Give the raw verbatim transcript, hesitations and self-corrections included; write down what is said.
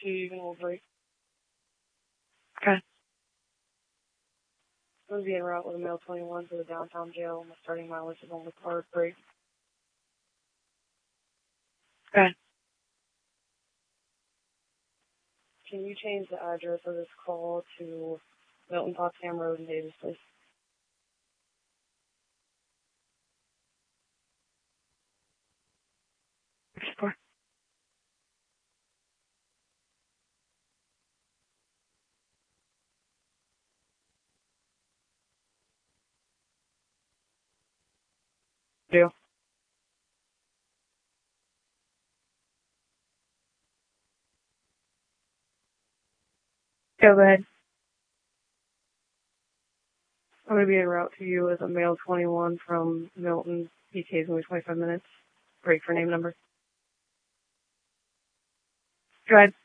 to you, even we'll break. Okay. I'm going to be en route with a male twenty-one to the downtown jail. My starting mileage is on the card break. Okay. Can you change the address of this call to Milton Potsdam Road in Davis, please? Explore. Do. Go ahead. I'm going to be en route to you as a male twenty-one from Milton. E T is only twenty-five minutes. Break for name number. Go ahead.